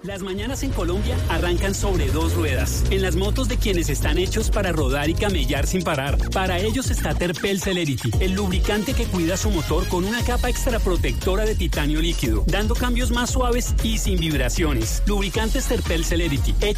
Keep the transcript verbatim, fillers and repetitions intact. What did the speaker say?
Las mañanas en Colombia arrancan sobre dos ruedas, en las motos de quienes están hechos para rodar y camellar sin parar. Para ellos está Terpel Celerity, el lubricante que cuida su motor con una capa extra protectora de titanio líquido, dando cambios más suaves y sin vibraciones. Lubricantes Terpel Celerity,